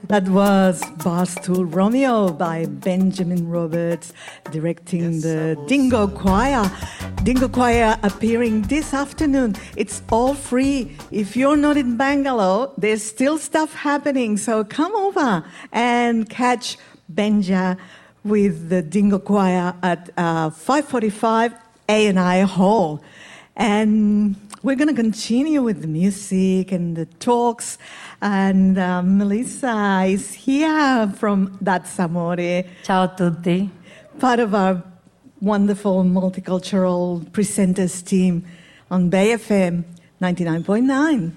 That was Barstool Romeo by Benjamin Roberts, directing the Dingo Choir. Dingo Choir appearing this afternoon. It's all free. If you're not in Bangalore, there's still stuff happening. So come over and catch Benja with the Dingo Choir at 5:45 A&I Hall. And we're going to continue with the music and the talks. And Melissa is here from That's Amore. Ciao a tutti. Part of our wonderful multicultural presenters team on Bay FM 99.9.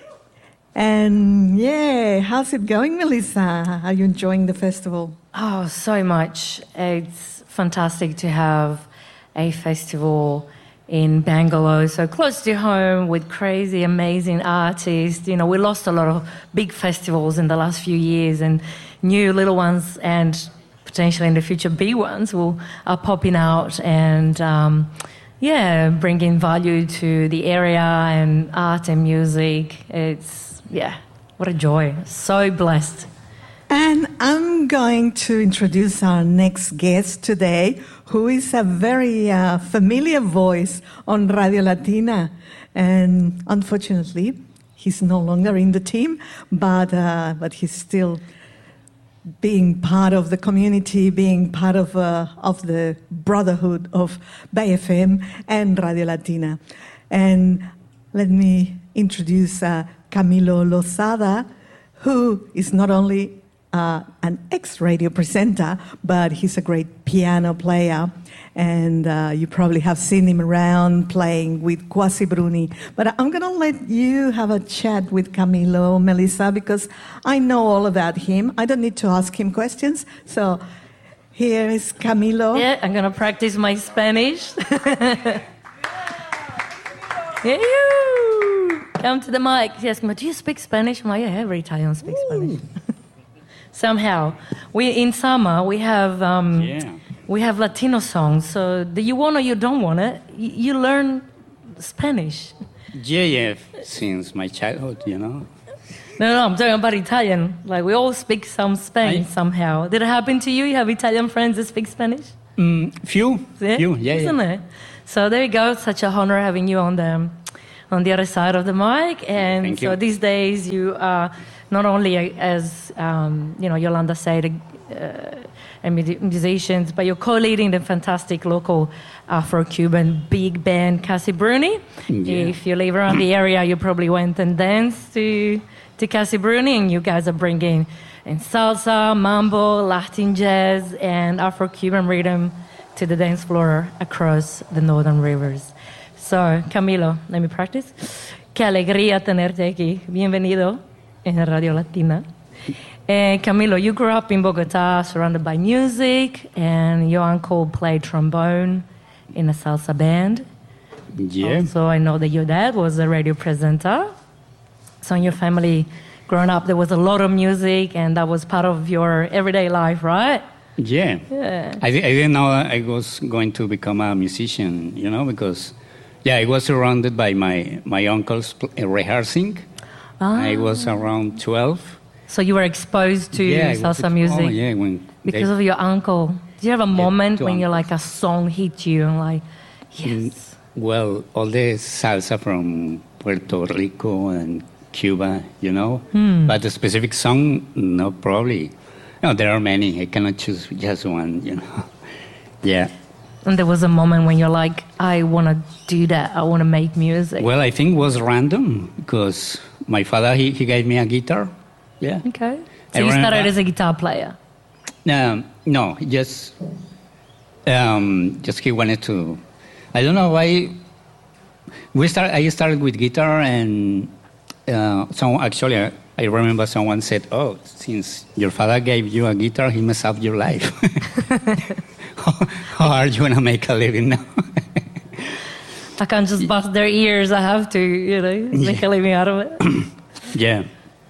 And yeah, how's it going, Melissa? Are you enjoying the festival? Oh, so much. It's fantastic to have a festival in Bangalore, so close to home with crazy, amazing artists. You know, we lost a lot of big festivals in the last few years, and new little ones and potentially in the future big ones are popping out and, bringing value to the area and art and music. It's, what a joy. So blessed. And I'm going to introduce our next guest today, who is a very familiar voice on Radio Latina. And unfortunately, he's no longer in the team, but he's still being part of the community, being part of the brotherhood of Bay FM and Radio Latina. And let me introduce Camilo Lozada, who is not only an ex-radio presenter, but he's a great piano player, and you probably have seen him around playing with Quasi Bruni. But I'm going to let you have a chat with Camilo, Melissa, because I know all about him. I don't need to ask him questions. So here is Camilo. Yeah, I'm going to practice my Spanish. Come to the mic. Yes, do you speak Spanish? I'm like, yeah, every Italian speaks Spanish. Somehow, in summer we have Latino songs. So do you want or you don't want it, you learn Spanish. Yeah, since my childhood, No, I'm talking about Italian. Like we all speak some Spanish somehow. Did it happen to you? You have Italian friends that speak Spanish? Few, Isn't it? So there you go. Such an honor having you on the other side of the mic. And Thank so you. these days you are not only as, Yolanda said, musicians, but you're co-leading the fantastic local Afro-Cuban big band, Quasi Bruni. Yeah. If you live around the area, you probably went and danced to Quasi Bruni, and you guys are bringing in salsa, mambo, Latin jazz, and Afro-Cuban rhythm to the dance floor across the northern rivers. So, Camilo, let me practice. Qué alegría tenerte aquí. Bienvenido en Radio Latina. Camilo, you grew up in Bogota, surrounded by music, and your uncle played trombone in a salsa band. Yeah. Also, I know that your dad was a radio presenter. So in your family, growing up, there was a lot of music, and that was part of your everyday life, right? Yeah. I didn't know I was going to become a musician, because I was surrounded by my uncles rehearsing. I was around 12. So you were exposed to salsa music? Oh, yeah. Because of your uncle. Did you have a moment when you're like a song hit you and like, yes? Well, all the salsa from Puerto Rico and Cuba, But the specific song, no, probably. No, there are many. I cannot choose just one, Yeah. And there was a moment when you're like, I want to do that. I want to make music. Well, I think it was random because my father, he gave me a guitar. Yeah. Okay. So you started as a guitar player? No, just he wanted to. I don't know why. I started with guitar, and I remember someone said, "Oh, since your father gave you a guitar, he messed up your life. How are you gonna make a living now?" I can't just bust their ears. I have to, make a living out of it. Yeah.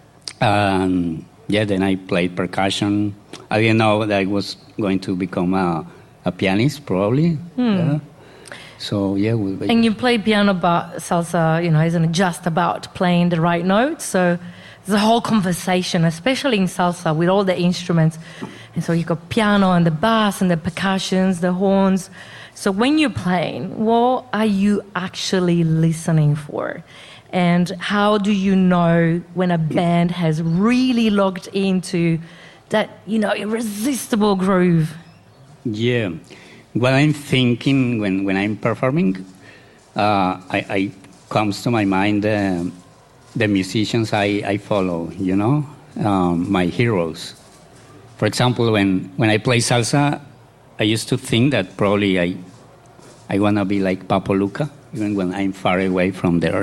Then I played percussion. I didn't know that I was going to become a pianist, probably. Yeah. So, And you play piano, but salsa, isn't just about playing the right notes. So there's a whole conversation, especially in salsa with all the instruments. And so you got piano and the bass and the percussions, the horns. So when you're playing, what are you actually listening for? And how do you know when a band has really locked into that, irresistible groove? Yeah. What I'm thinking when I'm performing, I comes to my mind the musicians I follow, my heroes. For example, when I play salsa, I used to think that probably I want to be like Papo Luca, even when I'm far away from there,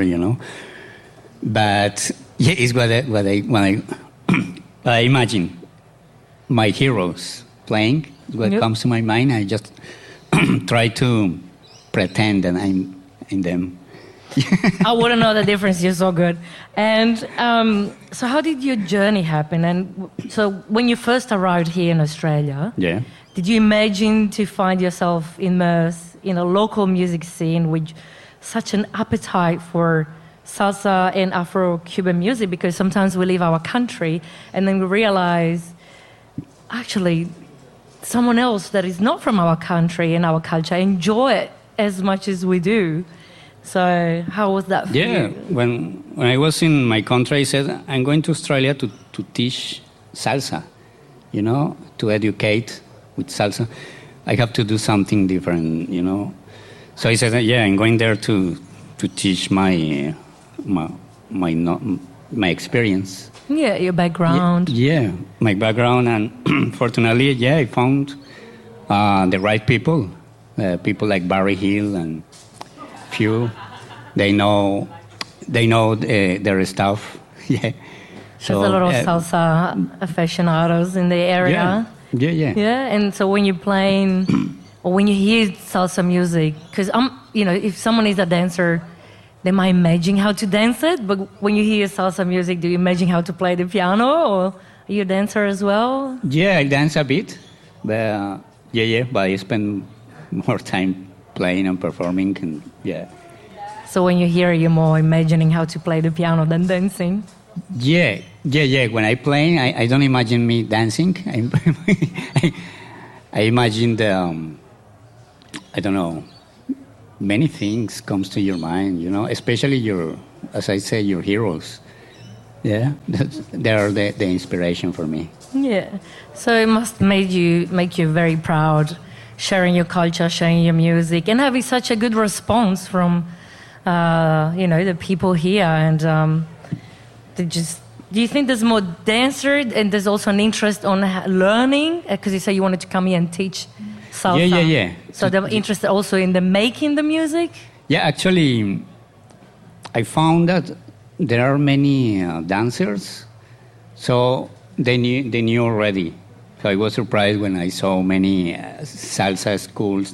But yeah, it's what I imagine my heroes playing. What comes to my mind, I just try to pretend that I'm in them. I wouldn't know the difference. You're so good. And so how did your journey happen? And so when you first arrived here in Australia, Yeah. did you imagine to find yourself immersed in a local music scene with such an appetite for salsa and Afro-Cuban music? Because sometimes we leave our country and then we realize, actually, someone else that is not from our country and our culture enjoy it as much as we do. So how was that for Yeah, you? when I was in my country, I said, I'm going to Australia to teach salsa, to educate with salsa. I have to do something different, So I said, yeah, I'm going there to teach my experience. Yeah, your background. Yeah, my background, and fortunately, yeah, I found the right people, people like Barry Hill and few. They know their stuff. Yeah. So, there's a lot of salsa aficionados in the area. Yeah. Yeah, and so when you're playing or when you hear salsa music, because if someone is a dancer, they might imagine how to dance it, but when you hear salsa music, do you imagine how to play the piano, or are you a dancer as well? Yeah, I dance a bit, but but I spend more time playing and performing, and yeah. So when you hear it, you're more imagining how to play the piano than dancing? Yeah. When I play, I don't imagine me dancing. I imagine I don't know, many things comes to your mind, especially as I say, your heroes. Yeah, they are the inspiration for me. Yeah. So it must make you very proud, sharing your culture, sharing your music, and having such a good response from, the people here. And do you think there's more dancer and there's also an interest on learning? Because you say you wanted to come here and teach salsa. Yeah. So they're interested also in making the music? Yeah, actually, I found that there are many dancers, so they knew already. So I was surprised when I saw many salsa schools,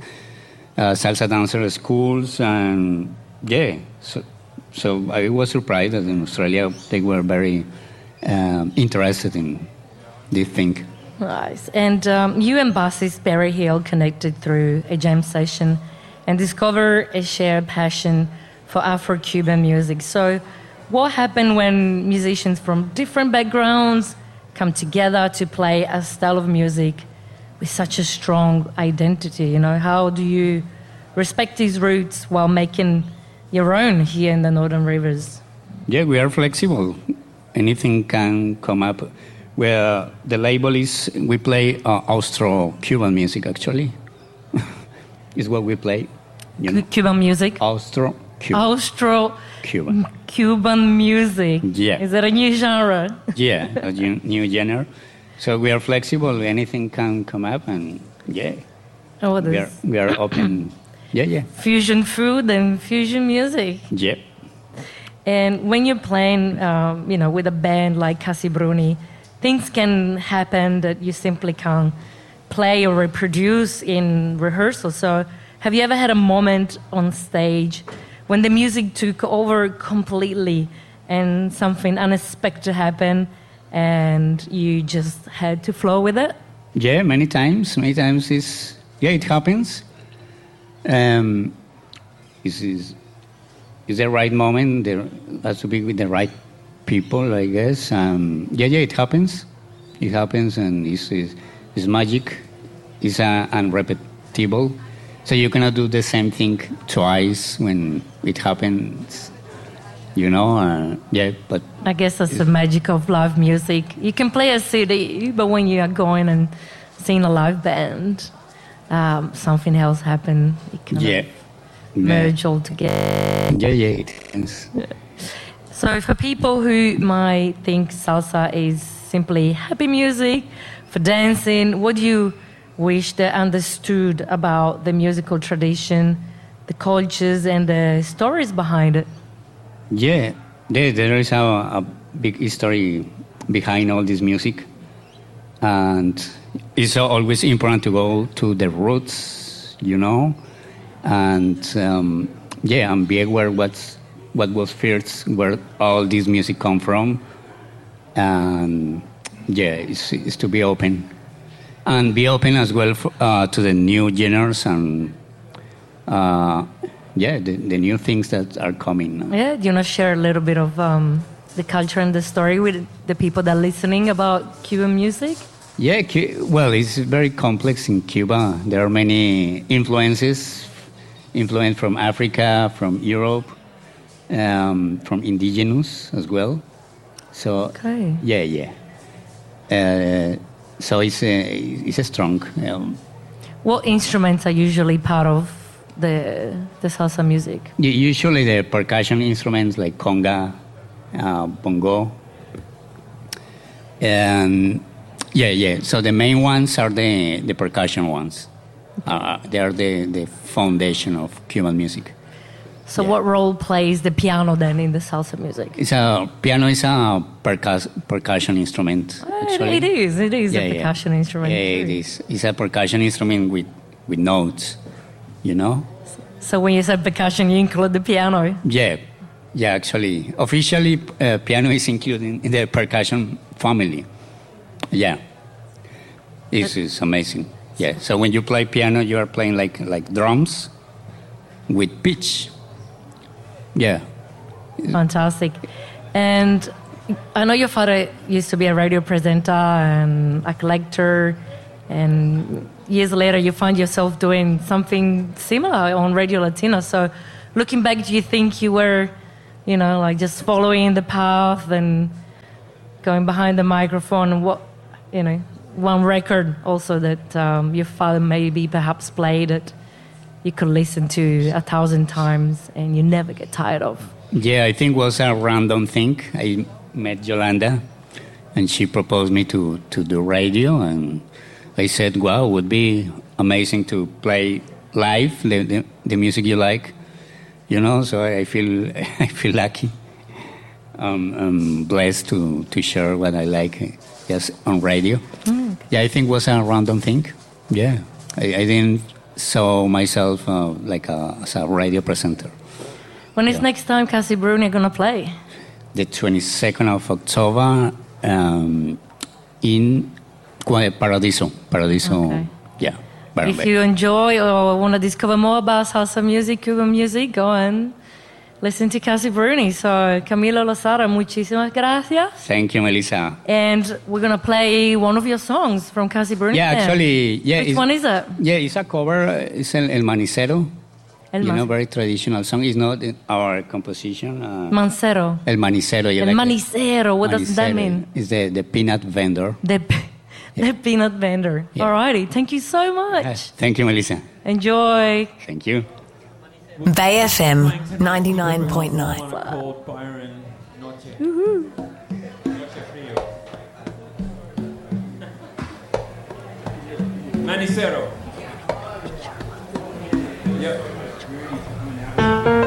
salsa dancer schools, and yeah. So I was surprised that in Australia they were very interested in this thing. Nice. And you and bassist Barry Hill connected through a jam session and discovered a shared passion for Afro-Cuban music. So what happened when musicians from different backgrounds come together to play a style of music with such a strong identity? How do you respect these roots while making your own here in the Northern Rivers? Yeah, we are flexible. Anything can come up. Where the label is, we play Austro-Cuban music, actually. Is what we play. Cuban music? Austro-Cuban. Cuban music. Yeah. Is that a new genre? Yeah, a new genre. So we are flexible. Anything can come up, and yeah. Oh, we are open. Yeah. Fusion food and fusion music. Yeah. And when you're playing, with a band like Cassie Bruni, things can happen that you simply can't play or reproduce in rehearsal. So have you ever had a moment on stage when the music took over completely and something unexpected happened and you just had to flow with it? Yeah, many times. It happens. Is the right moment. There has to be with the right people, I guess. Yeah, it happens. It happens, and it's magic. It's unrepeatable. So you cannot do the same thing twice when it happens. Yeah, but I guess that's the magic of live music. You can play a CD, but when you are going and seeing a live band, something else happen. It kind of merge all together. Yeah, it happens. So for people who might think salsa is simply happy music for dancing, what do you wish they understood about the musical tradition, the cultures, and the stories behind it? Yeah, there is a big history behind all this music. And it's always important to go to the roots, and and be aware what was first, where all this music come from. And it's to be open. And be open as well to the new genres and the new things that are coming. Yeah, do you want to share a little bit of the culture and the story with the people that are listening about Cuban music? Yeah, well, it's very complex in Cuba. There are many influence from Africa, from Europe, from indigenous as well. So okay. Yeah. So it's a strong. What instruments are usually part of the salsa music? Usually the percussion instruments like conga, bongo, and So the main ones are the percussion ones. They are the foundation of Cuban music. So what role plays the piano then in the salsa music? Piano is a percussion instrument. Actually, it is a percussion instrument. Yeah, it is. It's a percussion instrument with notes. So when you say percussion, you include the piano? Yeah. Actually, officially, piano is included in the percussion family. Yeah, this is amazing. Yeah, so when you play piano, you are playing like drums with pitch. Yeah. Fantastic. And I know your father used to be a radio presenter and a collector, and years later you find yourself doing something similar on Radio Latina. So looking back, do you think you were, just following the path and going behind the microphone? And what, one record also that your father maybe perhaps played that you could listen to 1,000 times and you never get tired of? Yeah, I think it was a random thing. I met Yolanda and she proposed me to do radio, and I said, wow, it would be amazing to play live the music you like, so I feel lucky. I'm blessed to share what I like just on radio. Yeah, I think it was a random thing. Yeah, I didn't saw myself as a radio presenter. When is next time Casi Bruni going to play? The 22nd of October in Paradiso. Okay. Yeah. If you enjoy or want to discover more about salsa music, Cuban music, go and listen to Casi Bruni. So, Camilo Lozada, muchísimas gracias. Thank you, Melissa. And we're going to play one of your songs from Casi Bruni. Yeah, actually, yeah. Which one is it? Yeah, it's a cover. It's El Manicero. Very traditional song. It's not our composition. Mancero. El Manicero. El Manicero. What does that mean? It's the peanut vendor. The peanut vendor. Yeah. All righty. Thank you so much. Yes. Thank you, Melissa. Enjoy. Thank you. Bay FM 99.9. Called Byron Noche. Noche Frío. Manicero. Yep.